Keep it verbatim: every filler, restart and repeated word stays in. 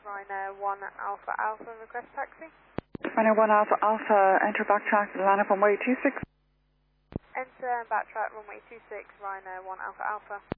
Ryanair one Alpha Alpha, request taxi. Ryanair one Alpha Alpha, enter backtrack, land up runway two six. Enter backtrack runway two six, Ryanair one Alpha Alpha.